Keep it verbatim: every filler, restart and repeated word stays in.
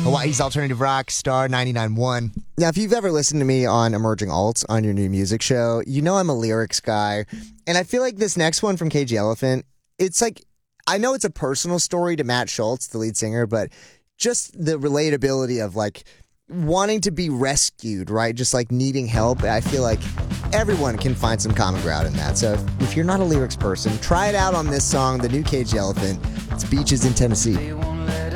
Hawaii's Alternative Rock, Star ninety-nine point one. Now, if you've ever listened to me on Emerging Alts on your new music show, you know I'm a lyrics guy. And I feel like this next one from Cage the Elephant, it's like, I know it's a personal story to Matt Schultz, the lead singer, but just the relatability of like wanting to be rescued, right? Just like needing help. I feel like everyone can find some common ground in that. So if, if you're not a lyrics person, try it out on this song, the new Cage the Elephant. It's Beaches in Tennessee.